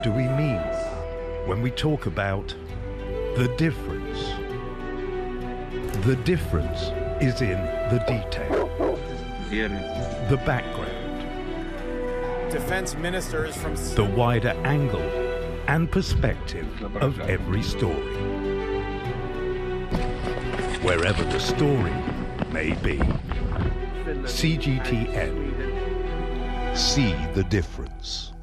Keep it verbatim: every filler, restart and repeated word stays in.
do we mean when we talk about the difference? The difference is in the detail, the background, defense ministers from the wider angle and perspective of every story, wherever the story may be. C G T N. See the difference.